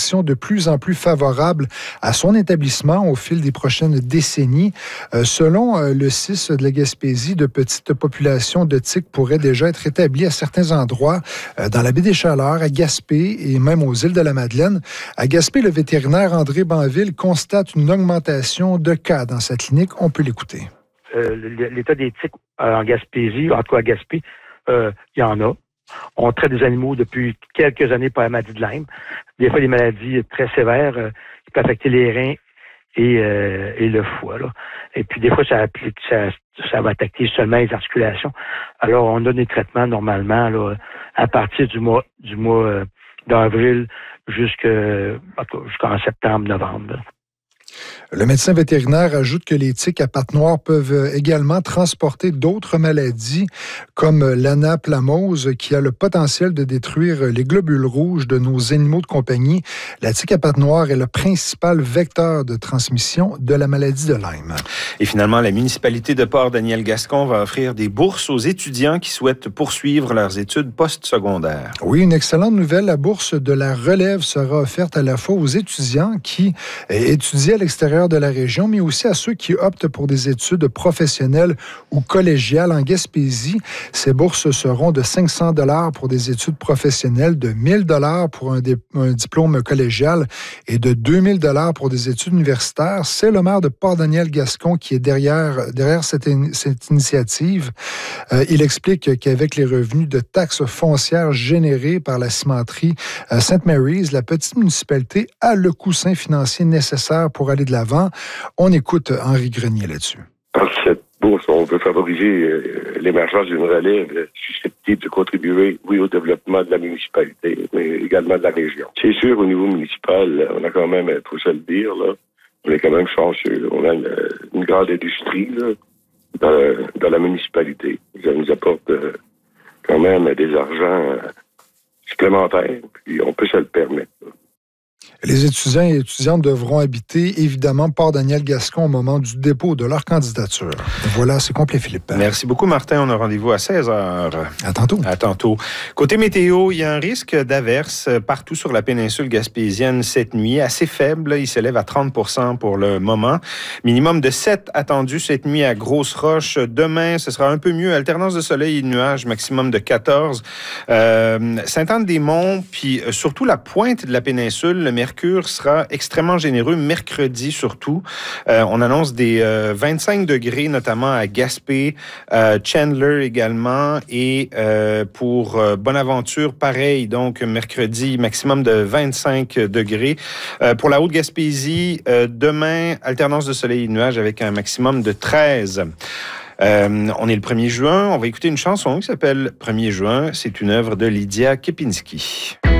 conditions de plus en plus favorables à son établissement au fil des prochaines décennies. Selon le CIS de la Gaspésie, de petites populations de tiques pourraient déjà être établies à certains endroits, dans la baie des Chaleurs, à Gaspé et même aux îles de la Madeleine. À Gaspé, le vétérinaire André Banville constate une augmentation de cas dans sa clinique. On peut l'écouter. L'état des tiques en Gaspésie, en tout cas à Gaspé, il y en a. On traite des animaux depuis quelques années par la maladie de Lyme. Des fois, des maladies très sévères qui peuvent affecter les reins et le foie. Là. Et puis, des fois, ça va attaquer seulement les articulations. Alors, on a des traitements normalement là, à partir du mois d'avril jusqu'en septembre, novembre. Là. Le médecin vétérinaire ajoute que les tiques à pattes noires peuvent également transporter d'autres maladies comme l'anaplamose qui a le potentiel de détruire les globules rouges de nos animaux de compagnie. La tique à pattes noires est le principal vecteur de transmission de la maladie de Lyme. Et finalement, la municipalité de Port-Daniel-Gascon va offrir des bourses aux étudiants qui souhaitent poursuivre leurs études postsecondaires. Oui, une excellente nouvelle. La bourse de la relève sera offerte à la fois aux étudiants qui étudient à l'extérieur de la région, mais aussi à ceux qui optent pour des études professionnelles ou collégiales en Gaspésie. Ces bourses seront de 500 $ pour des études professionnelles, de 1 000 $ pour un diplôme collégial et de 2 000 $ pour des études universitaires. C'est le maire de Port-Daniel-Gascon qui est derrière cette initiative. Il explique qu'avec les revenus de taxes foncières générés par la cimenterie St. Mary's, la petite municipalité a le coussin financier nécessaire pour aller de l'avant. On écoute Henri Grenier là-dessus. Par cette bourse, on veut favoriser l'émergence d'une relève susceptible de contribuer, oui, au développement de la municipalité, mais également de la région. C'est sûr, au niveau municipal, on a quand même, il faut se le dire, là, on est quand même chanceux. On a une grande industrie là, dans la municipalité. Ça nous apporte quand même des argents supplémentaires, puis on peut se le permettre. Là. Les étudiants et étudiantes devront habiter, évidemment, Port-Daniel-Gascon au moment du dépôt de leur candidature. Voilà, c'est complet, Philippe. Merci beaucoup, Martin. On a rendez-vous à 16h. À tantôt. À tantôt. Côté météo, il y a un risque d'averse partout sur la péninsule gaspésienne cette nuit, assez faible. Il s'élève à 30 % pour le moment. Minimum de 7 attendu cette nuit à Grosse-Roche. Demain, ce sera un peu mieux. Alternance de soleil et de nuages, maximum de 14. Sainte-Anne-des-Monts, puis surtout la pointe de la péninsule, le mercure sera extrêmement généreux, mercredi surtout. On annonce des 25 degrés, notamment à Gaspé, Chandler également, et pour Bonaventure, pareil, donc mercredi, maximum de 25 degrés. Pour la Haute-Gaspésie, demain, alternance de soleil et de nuages avec un maximum de 13. On est le 1er juin, on va écouter une chanson qui s'appelle « 1er juin ». C'est une œuvre de Lydia Kepinski.